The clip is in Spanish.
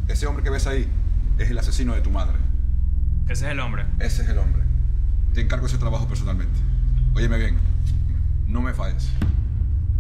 Ese hombre que ves ahí es el asesino de tu madre. Ese es el hombre. Ese es el hombre. Te encargo ese trabajo personalmente. Óyeme bien, no me falles.